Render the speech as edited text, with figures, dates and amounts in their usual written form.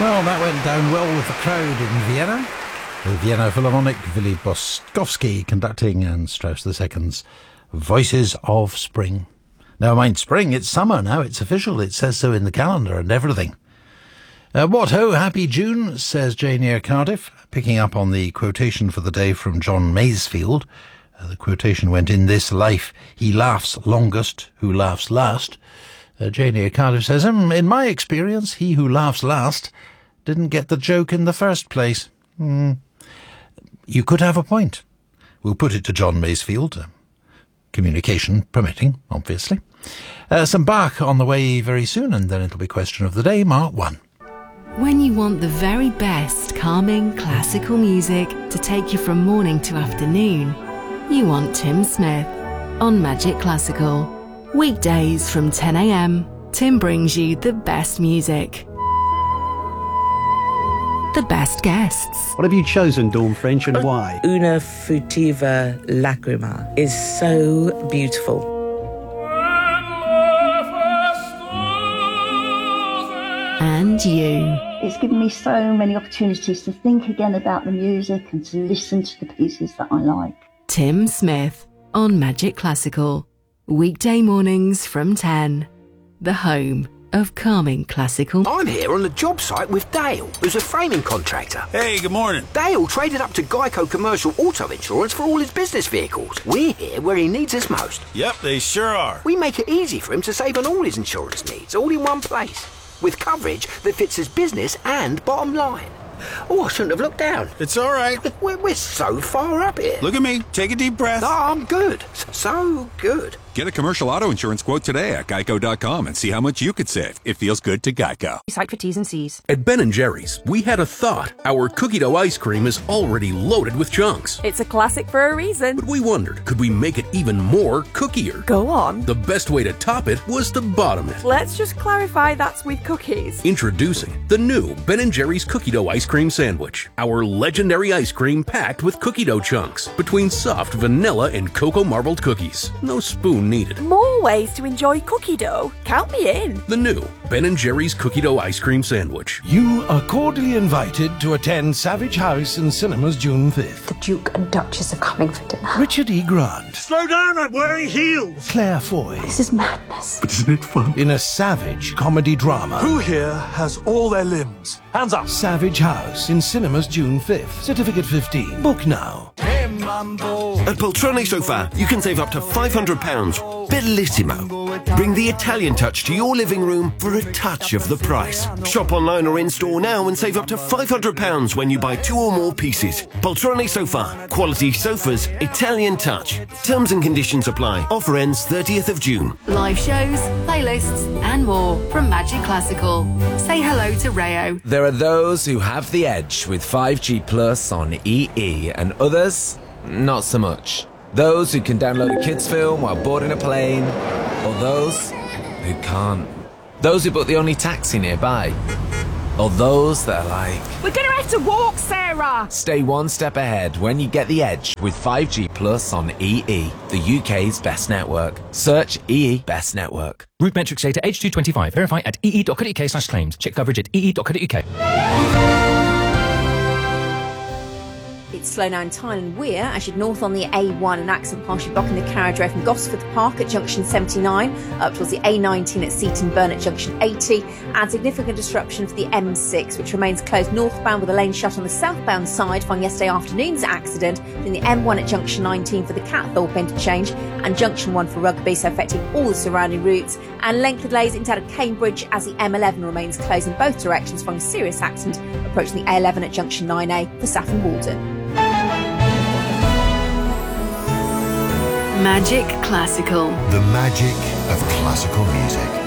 Well, that went down well with the crowd in Vienna. The Vienna Philharmonic, Willy Boskovsky conducting, and Strauss II's Voices of Spring. Never mind spring, it's summer now, it's official, it says so in the calendar and everything. What ho, happy June, says Jane Eyre Cardiff, picking up on the quotation for the day from John Masefield. The quotation went, "In this life he laughs longest who laughs last." Jane Eyre Cardiff says, "In my experience, he who laughs last didn't get the joke in the first place." You could have a point. We'll put it to John Masefield. Communication permitting, obviously. Some Bach on the way very soon, and then it'll be question of the day, Mark 1. When you want the very best calming classical music to take you from morning to afternoon, you want Tim Smith on Magic Classical. Weekdays from 10 a.m, Tim brings you the best music, the best guests. What have you chosen, Dawn French, and why? Una Futiva Lacrima is so beautiful. And you. It's given me so many opportunities to think again about the music and to listen to the pieces that I like. Tim Smith on Magic Classical. Weekday mornings from 10. The home of calming classical. I'm here on the job site with Dale, who's a framing contractor. Hey, good morning. Dale traded up to Geico Commercial Auto Insurance for all his business vehicles. We're here where he needs us most. Yep, they sure are. We make it easy for him to save on all his insurance needs, all in one place, with coverage that fits his business and bottom line. Oh, I shouldn't have looked down. It's all right. We're so far up here. Look at me. Take a deep breath. No, I'm good. So good. Get a commercial auto insurance quote today at geico.com and see how much you could save. It feels good to Geico. Site for T's and C's. At Ben & Jerry's, we had a thought. Our cookie dough ice cream is already loaded with chunks. It's a classic for a reason. But we wondered, could we make it even more cookier? Go on. The best way to top it was to bottom it. Let's just clarify that's with cookies. Introducing the new Ben & Jerry's cookie dough ice cream sandwich. Our legendary ice cream packed with cookie dough chunks between soft vanilla and cocoa marbled cookies. No spoon needed. More ways to enjoy cookie dough. Count me in. The new Ben & Jerry's cookie dough ice cream sandwich. You are cordially invited to attend Savage House in cinemas June 5th. The Duke and Duchess are coming for dinner. Richard E. Grant. Slow down, I'm wearing heels. Claire Foy. This is madness. But isn't it fun? In a savage comedy drama. Who here has all their limbs? Hands up. Savage House in cinemas June 5th. Certificate 15. Book now. At Poltrone Sofa, you can save up to £500. Bellissimo. Bring the Italian touch to your living room for a touch of the price. Shop online or in-store now and save up to £500 when you buy 2 or more pieces. Poltrone Sofa. Quality sofas, Italian touch. Terms and conditions apply. Offer ends 30th of June. Live shows, playlists, and more from Magic Classical. Say hello to Rayo. There are those who have the edge with 5G Plus on EE, and others, not so much. Those who can download a kids' film while boarding a plane, or those who can't. Those who book the only taxi nearby, or those that are like, we're gonna have to walk, Sarah! Stay one step ahead when you get the edge with 5G Plus on EE, the UK's best network. Search EE Best Network. Route metrics data H225. Verify at ee.co.uk/claims. Check coverage at ee.co.uk. It's slow now in Thailand Weir as you're north on the A1, an accident partially blocking the carriage road from Gosford Park at junction 79 up towards the A19 at Seaton Burn at junction 80, and significant disruption for the M6, which remains closed northbound with a lane shut on the southbound side following yesterday afternoon's accident between the M1 at junction 19 for the Catthorpe interchange and junction 1 for Rugby, so affecting all the surrounding routes, and length delays into Cambridge as the M11 remains closed in both directions following a serious accident approaching the A11 at junction 9A for Saffron Walden. Magic Classical. The magic of classical music.